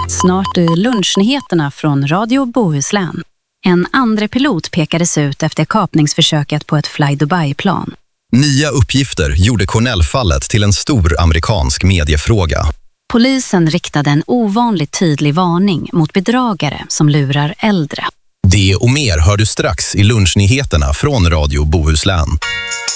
Snart i lunchnyheterna från Radio Bohuslän. En andra pilot pekades ut efter kapningsförsöket på ett Fly Dubai-plan. Nya uppgifter gjorde Cornell-fallet till en stor amerikansk mediefråga. Polisen riktade en ovanligt tydlig varning mot bedragare som lurar äldre. Det och mer hör du strax i lunchnyheterna från Radio Bohuslän.